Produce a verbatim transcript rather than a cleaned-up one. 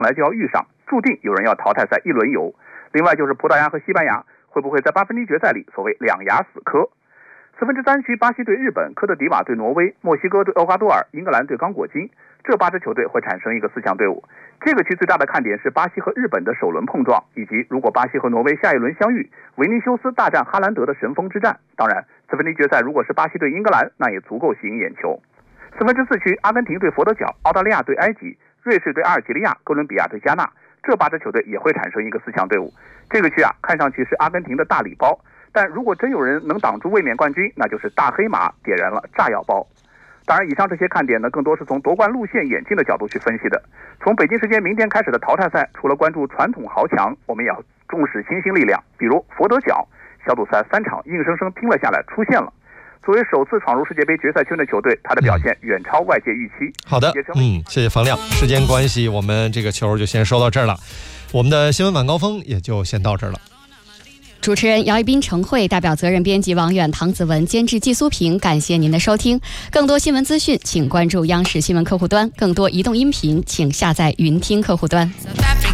来就要遇上，注定有人要淘汰赛一轮游。另外就是葡萄牙和西班牙会不会在八分之一决赛里所谓两牙死磕。四分之三区，巴西对日本，科特迪瓦对挪威，墨西哥对厄瓜多尔，英格兰对刚果金，这八支球队会产生一个四强队伍。这个区最大的看点是巴西和日本的首轮碰撞，以及如果巴西和挪威下一轮相遇，维尼修斯大战哈兰德的神锋之战。当然，四分之一决赛如果是巴西对英格兰，那也足够吸引眼球。四分之四区，阿根廷对佛得角，澳大利亚对埃及，瑞士对阿尔及利亚，哥伦比亚对加纳，这八支球队也会产生一个四强队伍。这个区啊，看上去是阿根廷的大礼包，但如果真有人能挡住卫冕冠军，那就是大黑马点燃了炸药包。当然，以上这些看点呢，更多是从夺冠路线演进的角度去分析的。从北京时间明天开始的淘汰赛，除了关注传统豪强，我们也要重视新兴力量，比如佛得角，小组赛三场硬生生拼了下来，出现了。作为首次闯入世界杯决赛圈的球队，他的表现远超外界预期。 好的，嗯，谢谢房亮。时间关系，我们这个球就先收到这儿了，我们的新闻晚高峰也就先到这儿了。 主持人姚一斌、程慧，代表责任编辑王远、唐子文，监制季苏平，感谢您的收听。更多新闻资讯，请关注央视新闻客户端；更多移动音频，请下载云听客户端。